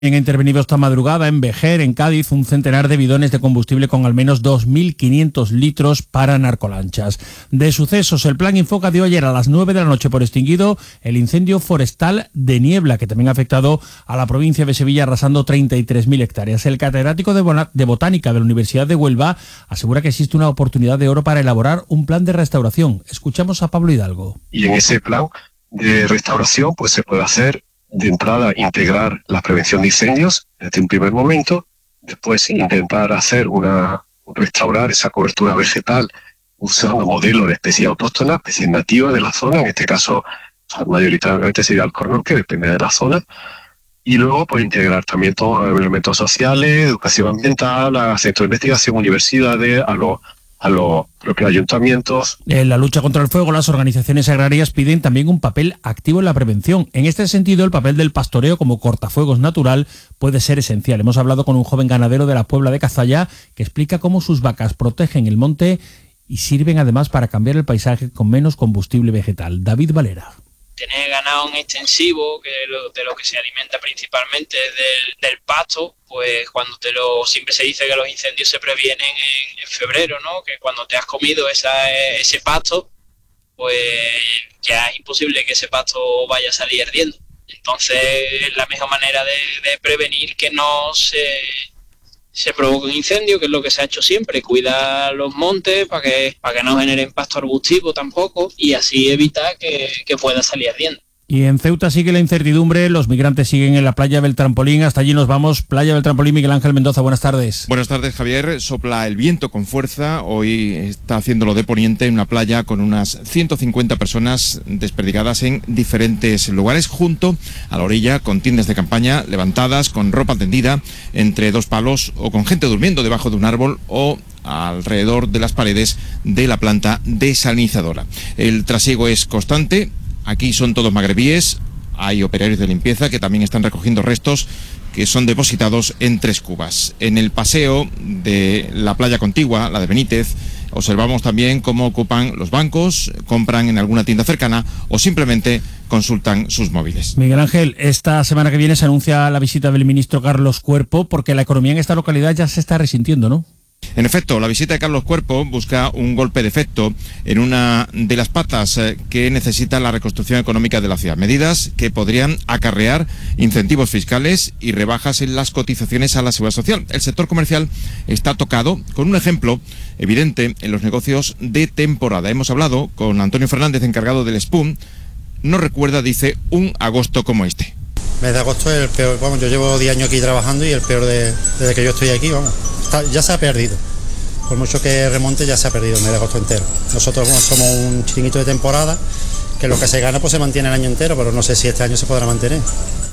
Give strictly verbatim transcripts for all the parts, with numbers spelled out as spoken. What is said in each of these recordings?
Ha intervenido esta madrugada en Vejer, en Cádiz, un centenar de bidones de combustible con al menos dos mil quinientos litros para narcolanchas. De sucesos, el Plan Infoca dio ayer a las nueve de la noche por extinguido el incendio forestal de Niebla, que también ha afectado a la provincia de Sevilla, arrasando treinta y tres mil hectáreas. El catedrático de, Bona- de Botánica de la Universidad de Huelva asegura que existe una oportunidad de oro para elaborar un plan de restauración. Escuchamos a Pablo Hidalgo. Y en ese plan de restauración pues se puede hacer de entrada integrar la prevención de incendios desde un primer momento, después intentar hacer una restaurar esa cobertura vegetal usando modelos de especies autóctonas, especies nativas de la zona, en este caso mayoritariamente sería alcornón, que depende de la zona, y luego pues integrar también todos los elementos sociales, educación ambiental, a centros de investigación, universidades, a los a los propios ayuntamientos. En la lucha contra el fuego, las organizaciones agrarias piden también un papel activo en la prevención. En este sentido, el papel del pastoreo como cortafuegos natural puede ser esencial. Hemos hablado con un joven ganadero de la Puebla de Cazalla que explica cómo sus vacas protegen el monte y sirven además para cambiar el paisaje con menos combustible vegetal. David Valera. Tener ganado en extensivo, que lo, de lo que se alimenta principalmente del, del pasto, pues cuando te lo siempre se dice que los incendios se previenen en, en febrero, ¿no? Que cuando te has comido esa, ese pasto, pues ya es imposible que ese pasto vaya a salir ardiendo. Entonces, la mejor manera de, de prevenir que no se, se provoque un incendio, que es lo que se ha hecho siempre, cuidar los montes para que, para que no generen pasto arbustivo tampoco y así evitar que, que pueda salir ardiendo. Y en Ceuta sigue la incertidumbre, los migrantes siguen en la playa del Trampolín, hasta allí nos vamos. Playa del Trampolín, Miguel Ángel Mendoza, buenas tardes. Buenas tardes, Javier. Sopla el viento con fuerza, hoy está haciéndolo de poniente en una playa con unas ciento cincuenta personas desperdigadas en diferentes lugares, junto a la orilla, con tiendas de campaña levantadas, con ropa tendida entre dos palos o con gente durmiendo debajo de un árbol o alrededor de las paredes de la planta desalinizadora. El trasiego es constante. Aquí son todos magrebíes, hay operarios de limpieza que también están recogiendo restos que son depositados en tres cubas. En el paseo de la playa contigua, la de Benítez, observamos también cómo ocupan los bancos, compran en alguna tienda cercana o simplemente consultan sus móviles. Miguel Ángel, esta semana que viene se anuncia la visita del ministro Carlos Cuerpo, porque la economía en esta localidad ya se está resintiendo, ¿no? En efecto, la visita de Carlos Cuerpo busca un golpe de efecto en una de las patas que necesita la reconstrucción económica de la ciudad. Medidas que podrían acarrear incentivos fiscales y rebajas en las cotizaciones a la seguridad social. El sector comercial está tocado, con un ejemplo evidente en los negocios de temporada. Hemos hablado con Antonio Fernández, encargado del SPUM. No recuerda, dice, un agosto como este. Mes de agosto es el peor, vamos, yo llevo diez años aquí trabajando y el peor de, desde que yo estoy aquí, vamos, está, ya se ha perdido. Por mucho que remonte ya se ha perdido el mes de agosto entero. Nosotros bueno, somos un chiringuito de temporada, que lo que se gana pues se mantiene el año entero, pero no sé si este año se podrá mantener.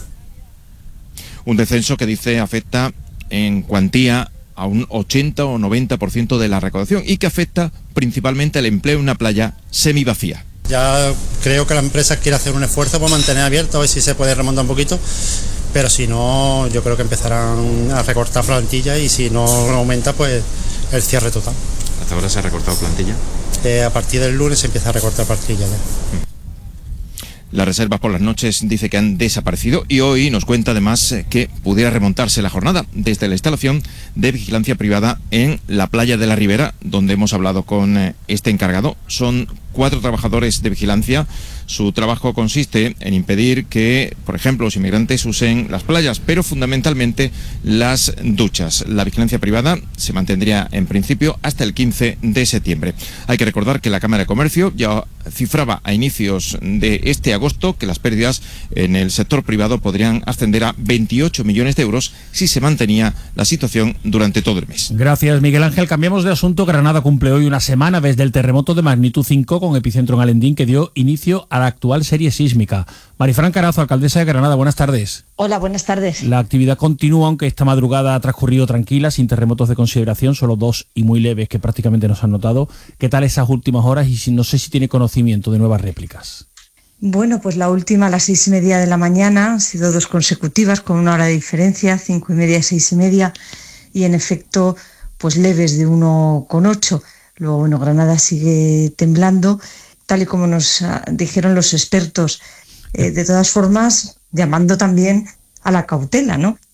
Un descenso que dice afecta en cuantía a un ochenta o noventa por ciento de la recaudación y que afecta principalmente al empleo en una playa semivacía. Ya creo que la empresa quiere hacer un esfuerzo por mantener abierto, a ver si se puede remontar un poquito, pero si no, yo creo que empezarán a recortar plantilla y si no aumenta, pues el cierre total. ¿Hasta ahora se ha recortado plantilla? Eh, a partir del lunes se empieza a recortar plantilla ya. Las reservas por las noches dice que han desaparecido y hoy nos cuenta además que pudiera remontarse la jornada desde la instalación de vigilancia privada en la playa de la Ribera, donde hemos hablado con este encargado. Son cuatro trabajadores de vigilancia. Su trabajo consiste en impedir que, por ejemplo, los inmigrantes usen las playas, pero fundamentalmente las duchas. La vigilancia privada se mantendría en principio hasta el quince de septiembre. Hay que recordar que la Cámara de Comercio ya cifraba a inicios de este agosto que las pérdidas en el sector privado podrían ascender a veintiocho millones de euros si se mantenía la situación durante todo el mes. Gracias, Miguel Ángel. Cambiamos de asunto. Granada cumple hoy una semana desde el terremoto de magnitud cinco con epicentro en Alendín que dio inicio a la actual serie sísmica. Marifran Carazo, alcaldesa de Granada, buenas tardes. Hola, buenas tardes. La actividad continúa, aunque esta madrugada ha transcurrido tranquila, sin terremotos de consideración, solo dos y muy leves que prácticamente no se han notado. ¿Qué tal esas últimas horas? Y si, no sé si tiene conocimiento de nuevas réplicas. Bueno, pues la última a las seis y media de la mañana, han sido dos consecutivas con una hora de diferencia, cinco y media y seis y media, y en efecto, pues leves de uno coma ocho. Luego, bueno, Granada sigue temblando, tal y como nos uh, dijeron los expertos. Eh, de todas formas, llamando también a la cautela, ¿no?